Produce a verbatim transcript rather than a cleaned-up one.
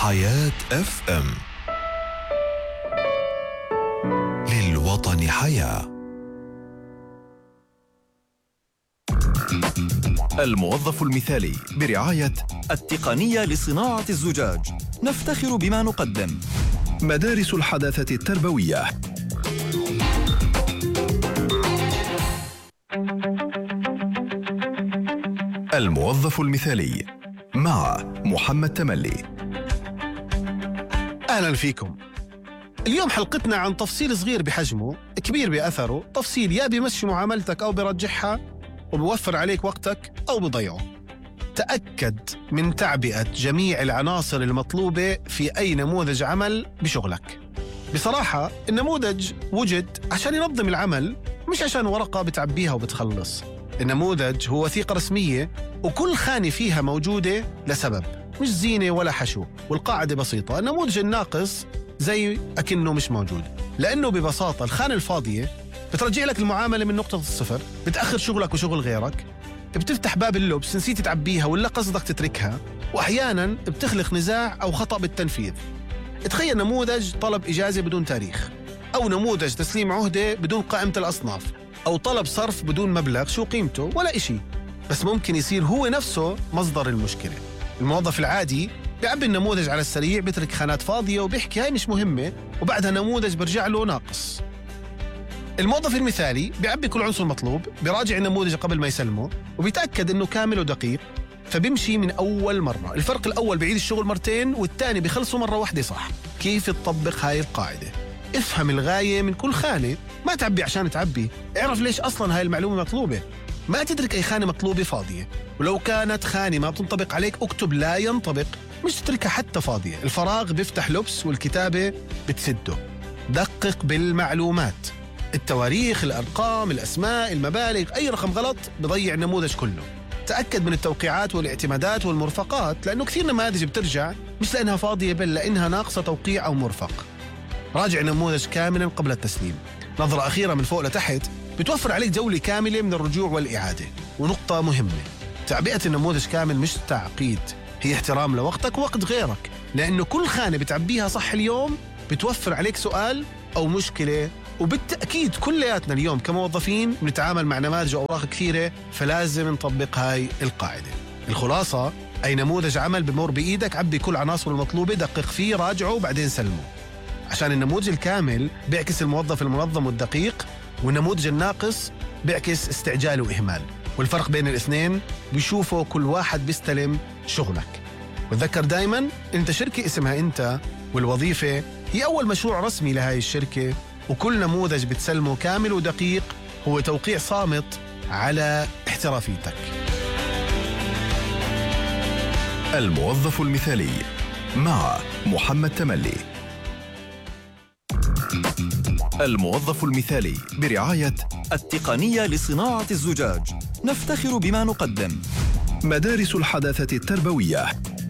حياة اف ام، للوطن حياة. الموظف المثالي برعاية التقنية لصناعة الزجاج. نفتخر بما نقدم. مدارس الحداثة التربوية. الموظف المثالي مع محمد تملي. أهلا فيكم. اليوم حلقتنا عن تفصيل صغير بحجمه كبير بأثره، تفصيل يا بيمشي معاملتك أو برجحها وبيوفر عليك وقتك أو بضيعه. تأكد من تعبئة جميع العناصر المطلوبة في أي نموذج عمل بشغلك. بصراحة النموذج وجد عشان ينظم العمل، مش عشان ورقة بتعبيها وبتخلص. النموذج هو وثيقة رسمية وكل خانة فيها موجودة لسبب، مش زينة ولا حشو. والقاعدة بسيطة، النموذج الناقص زي أكنه مش موجود، لأنه ببساطة الخانة الفاضية بترجع لك المعاملة من نقطة الصفر، بتأخر شغلك وشغل غيرك، بتفتح باب اللبس نسيت تعبيها ولا قصدك تتركها، وأحياناً بتخلق نزاع أو خطأ بالتنفيذ. تخيل نموذج طلب إجازة بدون تاريخ، أو نموذج تسليم عهدة بدون قائمة الأصناف، أو طلب صرف بدون مبلغ شو قيمته ولا إشي، بس ممكن يصير هو نفسه مصدر المشكلة. الموظف العادي بيعبي النموذج على السريع، بيترك خانات فاضية وبيحكي هاي مش مهمة، وبعدها نموذج برجع له ناقص. الموظف المثالي بيعبي كل عنصر مطلوب، بيراجع النموذج قبل ما يسلمه وبيتأكد إنه كامل ودقيق، فبيمشي من أول مرة. الفرق الأول بيعيد الشغل مرتين والتاني بيخلصه مرة واحدة. صح؟ كيف تطبق هاي القاعدة؟ افهم الغاية من كل خانة، ما تعبي عشان تعبي، اعرف ليش أصلاً هاي المعلومة مطلوبة. ما تترك أي خانة مطلوبة فاضية، ولو كانت خانة ما بتنطبق عليك اكتب لا ينطبق، مش تتركها حتى فاضية. الفراغ بيفتح لبس والكتابة بتسده. دقق بالمعلومات، التواريخ، الأرقام، الأسماء، المبالغ، أي رقم غلط بضيع النموذج كله. تأكد من التوقيعات والاعتمادات والمرفقات، لأنه كثير نماذج بترجع مش لأنها فاضية بل لأنها ناقصة توقيع أو مرفق. راجع النموذج كاملا قبل التسليم. نظرة أخيرة من فوق لتحت بتوفر عليك جولة كاملة من الرجوع والإعادة. ونقطة مهمة، تعبئة النموذج كامل مش تعقيد، هي احترام لوقتك ووقت غيرك، لأنه كل خانة بتعبيها صح اليوم بتوفر عليك سؤال أو مشكلة. وبالتأكيد كلياتنا اليوم كموظفين بنتعامل مع نماذج وأوراق كثيرة، فلازم نطبق هاي القاعدة. الخلاصة، أي نموذج عمل بمر بإيدك عبي كل عناصر المطلوبة، دقق فيه، راجعه وبعدين سلمه، عشان النموذج الكامل بيعكس الموظف المنظم والدقيق، والنموذج الناقص بيعكس استعجال وإهمال. والفرق بين الاثنين بيشوفوا كل واحد بيستلم شغلك. وتذكر دايما انت شركة اسمها انت، والوظيفة هي أول مشروع رسمي لهاي الشركة، وكل نموذج بتسلمه كامل ودقيق هو توقيع صامت على احترافيتك. الموظف المثالي مع محمد تملي. الموظف المثالي برعاية التقنية لصناعة الزجاج. نفتخر بما نقدم. مدارس الحداثة التربوية.